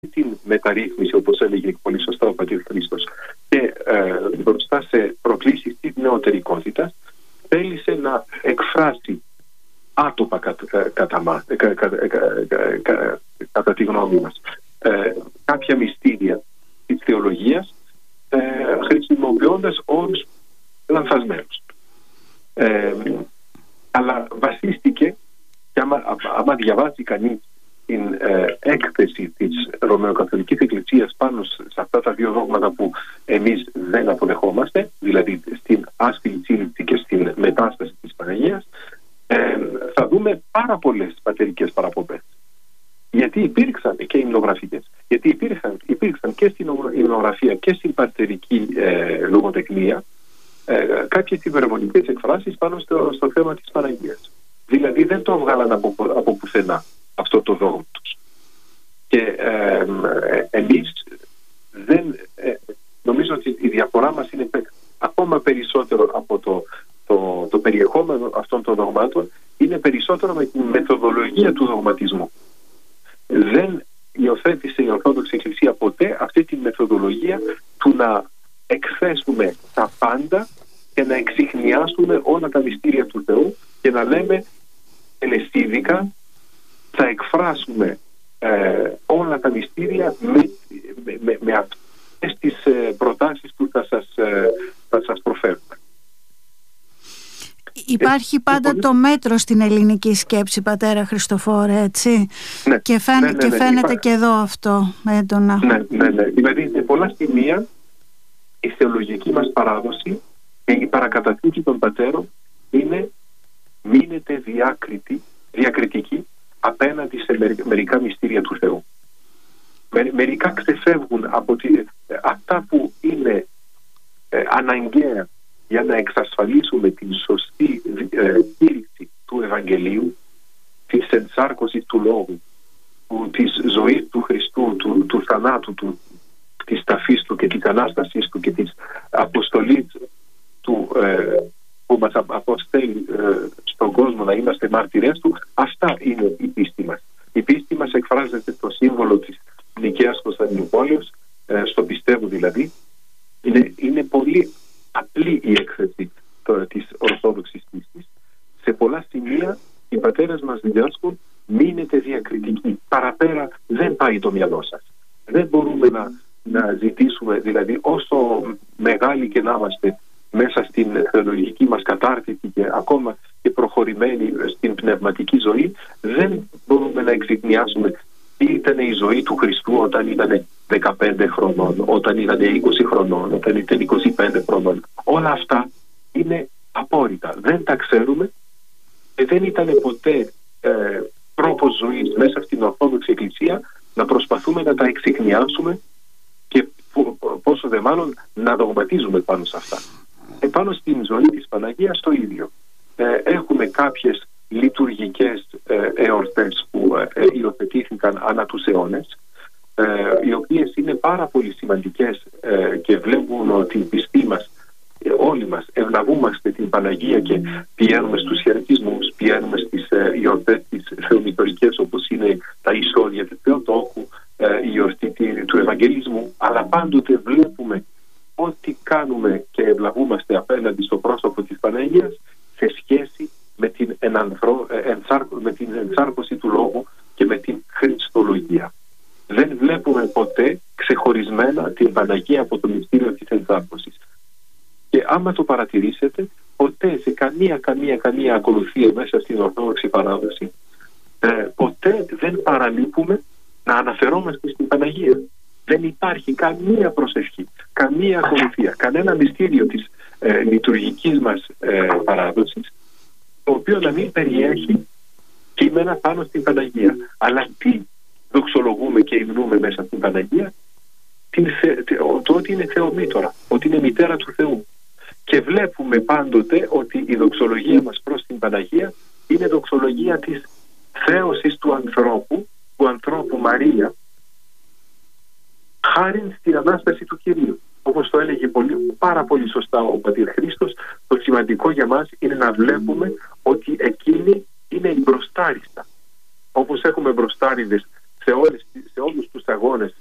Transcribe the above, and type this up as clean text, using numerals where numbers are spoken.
την μεταρρύθμιση, όπως έλεγε πολύ σωστά ο πατήρ Χρήστος, και μπροστά σε προκλήσεις της νεωτερικότητας, θέλησε να εκφράσει άτοπα κατά τη γνώμη μας κάποια μυστήρια της θεολογίας, χρησιμοποιώντας όρους λανθασμένους. Αλλά βασίστηκε, και άμα διαβάζει κανείς την έκθεση της Ρωμαιοκαθολικής Εκκλησίας πάνω σε αυτά τα δύο δόγματα που εμείς δεν αποδεχόμαστε, δηλαδή στην άσχηλη σύλληψη και στην μετάσταση της Παναγίας, θα δούμε πάρα πολλές πατερικές παραπομπές. Γιατί υπήρξαν και υμνογραφικές, γιατί υπήρξαν και στην υμνογραφία και στην πατερική λογοτεχνία κάποιες υπερβολικές εκφράσεις πάνω στο θέμα της Παναγίας. Δηλαδή δεν το βγάλαν από πουθενά αυτό το δόγμα τους. Και εμείς νομίζω ότι η διαφορά μας είναι ακόμα περισσότερο από το περιεχόμενο αυτών των δογμάτων, είναι περισσότερο με τη μεθοδολογία του δογματισμού. Δεν υιοθέτησε η Ορθόδοξη Εκκλησία ποτέ αυτή τη μεθοδολογία του να εκθέσουμε τα πάντα και να εξιχνιάσουμε όλα τα μυστήρια του Θεού και να λέμε ελευθείδικα θα εκφράσουμε όλα τα μυστήρια με αυτές τις προτάσεις που θα σας προφέρουμε. Υπάρχει πάντα το μέτρο στην ελληνική σκέψη, πατέρα Χριστοφόρε, έτσι. Ναι, και φαίνεται και εδώ αυτό έντονα. Ναι. Δηλαδή σε πολλά σημεία η θεολογική μας παράδοση και η παρακαταθήκη των πατέρων είναι μείνετε διακριτική απέναντι σε μερικά μυστήρια του Θεού. Μερικά ξεφεύγουν από αυτά που είναι αναγκαία για να εξασφαλίσουμε την σωστή κήρυξη του Ευαγγελίου, της ενσάρκωσης του Λόγου, της ζωής του Χριστού, του θανάτου, της ταφής του και της Ανάστασης του και της αποστολής του που μας αποστέλει στον κόσμο να είμαστε μάρτυρες του. Αυτά είναι η πίστη μας. Η πίστη μας εκφράζεται στο σύμβολο της Νικαίας Κωνσταντινούπολης, στο πιστεύω δηλαδή. Είναι πολύ απλή η έκθεση της Ορθόδοξης πίστης. Σε πολλά σημεία οι πατέρες μας διδάσκουν μείνετε διακριτικοί. Παραπέρα δεν πάει το μυαλό σας. Δεν μπορούμε να ζητήσουμε, δηλαδή όσο μεγάλοι και να είμαστε μέσα στην θεολογική μας κατάρτιση και ακόμα και προχωρημένοι στην πνευματική ζωή, δεν μπορούμε να εξιχνιάσουμε τι ήταν η ζωή του Χριστού όταν ήταν 15 χρονών, όταν ήταν 20 χρονών, όταν ήταν 25 χρονών. Όλα αυτά είναι απόρριτα. Δεν τα ξέρουμε και δεν ήταν ποτέ τρόπος ζωής μέσα στην Ορθόδοξη Εκκλησία να προσπαθούμε να τα εξιχνιάσουμε και πόσο δε μάλλον να δογματίζουμε πάνω σε αυτά. Επάνω στην ζωή της Παναγίας το ίδιο. Έχουμε κάποιες λειτουργικές εορτές που υιοθετήθηκαν ανά τους αιώνες, οι οποίες είναι πάρα πολύ σημαντικές και βλέπουν ότι η πιστή μας, όλοι μας ευλαβούμαστε την Παναγία και πηγαίνουμε στους χαιρετισμούς, πηγαίνουμε στις εορτές τις θεομητορικές, όπως είναι τα εισόδια του Θεοτόκου, η γιορτή του Ευαγγελισμού, αλλά πάντοτε βλέπουμε ό,τι κάνουμε και ευλαβούμαστε απέναντι στο πρόσωπο της Παναγίας σε σχέση με την ενσάρκωση του Λόγου και με την Χριστολογία. Δεν βλέπουμε ποτέ ξεχωρισμένα την Παναγία από το μυστήριο της ενσάρκωσης. Και άμα το παρατηρήσετε, ποτέ σε καμία ακολουθία μέσα στην Ορθόδοξη παράδοση, ποτέ δεν παραλείπουμε να αναφερόμαστε στην Παναγία. Δεν υπάρχει καμία προσευχή, καμία ακολουθία, κανένα μυστήριο της λειτουργικής μας παράδοσης, το οποίο να μην περιέχει κείμενα πάνω στην Παναγία. Αλλά τι δοξολογούμε και υμνούμε μέσα στην Παναγία? Το ότι είναι Θεομήτωρα, ότι είναι μητέρα του Θεού. Και βλέπουμε πάντοτε ότι η δοξολογία μας προς την Παναγία είναι δοξολογία της θέωσης του ανθρώπου Μαρία, χάριν στην Ανάσταση του Κυρίου. Όπως το έλεγε πάρα πολύ σωστά ο πατήρ Χρήστος, το σημαντικό για μας είναι να βλέπουμε ότι εκείνη είναι η μπροστάριστα. Όπως έχουμε μπροστάριδες σε όλους τους αγώνες